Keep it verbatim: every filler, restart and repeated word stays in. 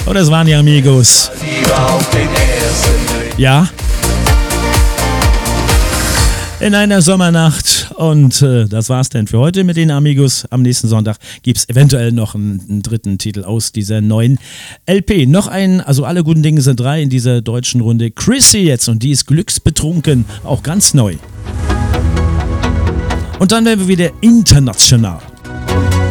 Und das waren die Amigos. Ja. In einer Sommernacht. Und äh, das war's denn für heute mit den Amigos. Am nächsten Sonntag gibt's eventuell noch einen, einen dritten Titel aus dieser neuen L P. Noch ein, also alle guten Dinge sind drei in dieser deutschen Runde. Chrissy jetzt und die ist glücksbetrunken, auch ganz neu. Und dann werden wir wieder international.